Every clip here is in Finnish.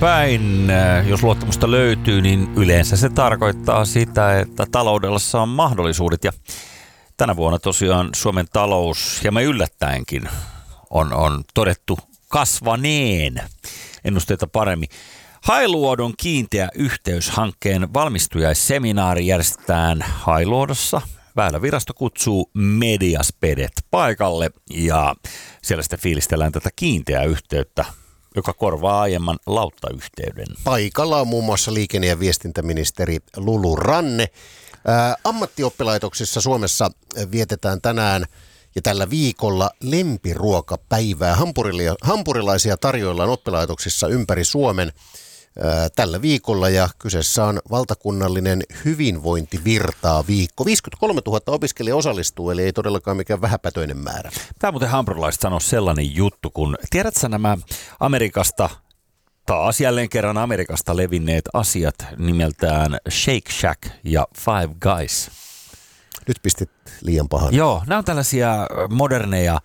päin. Jos luottamusta löytyy, niin yleensä se tarkoittaa sitä, että taloudessa on mahdollisuudet. Ja tänä vuonna tosiaan Suomen talous, ja me yllättäenkin, on todettu kasvaneen ennusteita paremmin. Hailuodon kiinteä yhteyshankkeen valmistujaisseminaari järjestetään Hailuodossa. Väylävirasto kutsuu mediaspedet paikalle ja siellä sitten fiilistellään tätä kiinteää yhteyttä, joka korvaa aiemman lauttayhteyden. Paikalla on muun muassa liikenne- ja viestintäministeri Lulu Ranne. Ammattioppilaitoksissa Suomessa vietetään tänään ja tällä viikolla lempiruokapäivää. Hampurilaisia tarjoillaan oppilaitoksissa ympäri Suomen tällä viikolla ja kyseessä on valtakunnallinen hyvinvointivirtaa viikko. 53 000 opiskelijaa osallistuu, eli ei todellakaan mikään vähäpätöinen määrä. Tämä muuten hampurilaiset sanoo sellainen juttu, kun tiedätkö nämä Amerikasta, taas jälleen kerran Amerikasta levinneet asiat nimeltään Shake Shack ja Five Guys. Nyt pistit liian pahan. Joo, nämä on tällaisia moderneja,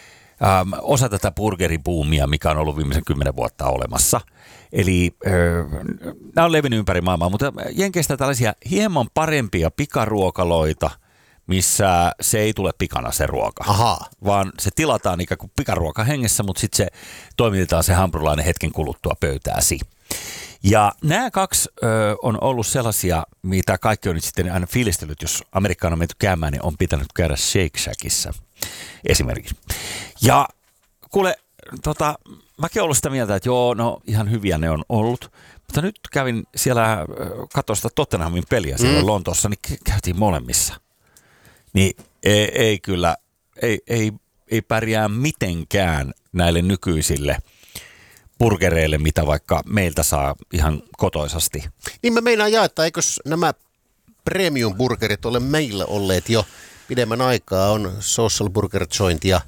osa tätä burgeribuumia, mikä on ollut viimeisen 10 vuotta olemassa. Eli nämä on levinnyt ympäri maailmaa, mutta Jenkeistä tällaisia hieman parempia pikaruokaloita, missä se ei tule pikana se ruoka. Aha. Vaan se tilataan ikään kuin pikaruoka hengessä, mutta sitten se toimitetaan se hampurilainen hetken kuluttua pöytääsi. Ja nämä kaksi on ollut sellaisia, mitä kaikki on nyt sitten aina fiilistellyt, jos Amerikkaan on menty käymään, niin on pitänyt käydä Shake Shackissa esimerkiksi. Ja kuule, mäkin ollut sitä mieltä, että joo, no ihan hyviä ne on ollut, mutta nyt kävin siellä, katsoin sitä Tottenhamin peliä siellä Lontoossa, niin käytiin molemmissa. Niin ei kyllä, ei pärjää mitenkään näille nykyisille burgereille, mitä vaikka meiltä saa ihan kotoisasti. Niin mä meinaan että eikös nämä premium-burgerit ole meillä olleet jo pidemmän aikaa, on Social Burger Joint ja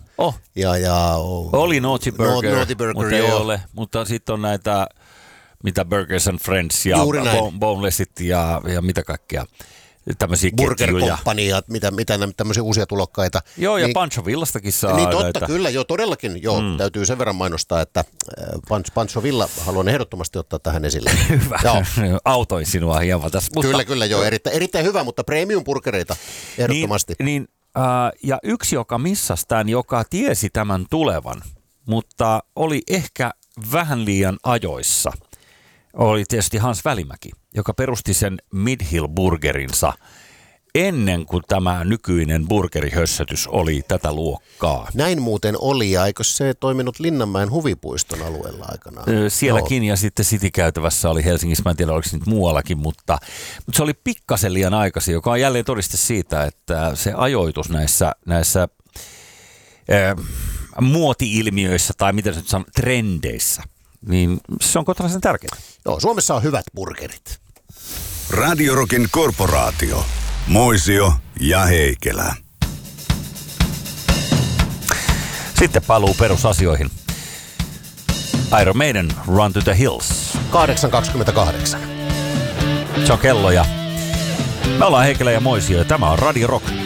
oli Naughty Burger, mutta ei joo. ole. Mutta sitten on näitä, mitä Burgers and Friends ja Bonelessit ja mitä kaikkea. Tämmöisiä Burger Company ja mitä tämmöisiä uusia tulokkaita. Joo, ja Pancho Villastakin saa niin totta, näitä. kyllä, joo, todellakin. Joo, täytyy sen verran mainostaa, että Pancho Villa haluan ehdottomasti ottaa tähän esille. Hyvä, autoin sinua hieman tässä. Mutta kyllä, joo, erittäin hyvä, mutta premium-burgereita ehdottomasti. Ja yksi, joka missasi tämän, joka tiesi tämän tulevan, mutta oli ehkä vähän liian ajoissa, oli tietysti Hans Välimäki, joka perusti sen Midhill-burgerinsa ennen kuin tämä nykyinen burgerihössötys oli tätä luokkaa. Näin muuten oli, ja eikö se toiminut Linnanmäen huvipuiston alueella aikanaan? Sielläkin, ja sitten City-käytävässä oli Helsingissä, mä en tiedä oliko se nyt muuallakin, mutta se oli pikkasen liian aikaisin, joka on jälleen todiste siitä, että se ajoitus näissä muoti-ilmiöissä, tai miten se nyt sanoo, trendeissä, niin se on kohtalaisen tärkeää. Joo, Suomessa on hyvät burgerit. Radio Rockin korporaatio. Moisio ja Heikelä. Sitten paluu perusasioihin. Iron Maiden, Run to the Hills. 8.28. Se on kello ja me ollaan Heikelä ja Moisio ja tämä on Radio Rock.